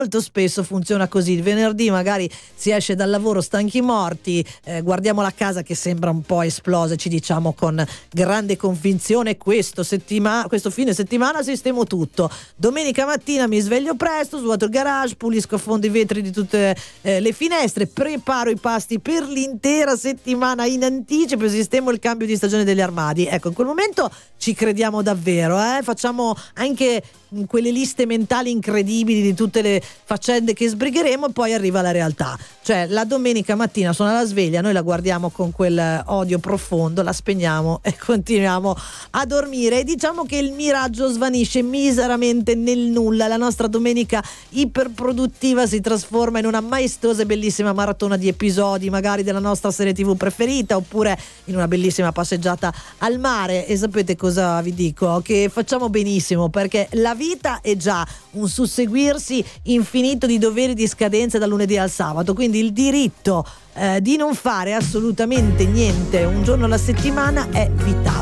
molto spesso funziona così: il venerdì magari si esce dal lavoro stanchi morti, guardiamo la casa che sembra un po' esplosa, ci diciamo con grande convinzione questo fine settimana sistemo tutto. Domenica mattina mi sveglio presto, svuoto il garage, pulisco a fondo i vetri di tutte le finestre, preparo i pasti per l'intera settimana in anticipo e sistemo il cambio di stagione degli armadi. Ecco, in quel momento ci crediamo davvero, facciamo anche quelle liste mentali incredibili di tutte le faccende che sbrigheremo, e poi arriva la realtà. Cioè la domenica mattina suona la sveglia, noi la guardiamo con quel odio profondo, la spegniamo e continuiamo a dormire, e diciamo che il miraggio svanisce miseramente nel nulla. La nostra domenica iperproduttiva si trasforma in una maestosa e bellissima maratona di episodi, magari della nostra serie TV preferita, oppure in una bellissima passeggiata al mare. E sapete cosa vi dico? Che facciamo benissimo, perché la vita è già un susseguirsi infinito di doveri, di scadenze dal lunedì al sabato, quindi il diritto di non fare assolutamente niente un giorno alla settimana è vitale.